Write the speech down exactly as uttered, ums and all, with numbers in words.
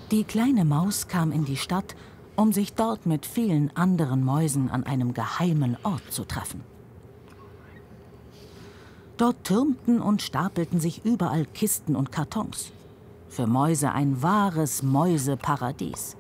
Die kleine Maus kam in die Stadt, um sich dort mit vielen anderen Mäusen an einem geheimen Ort zu treffen. Dort türmten und stapelten sich überall Kisten und Kartons. Für Mäuse ein wahres Mäuseparadies.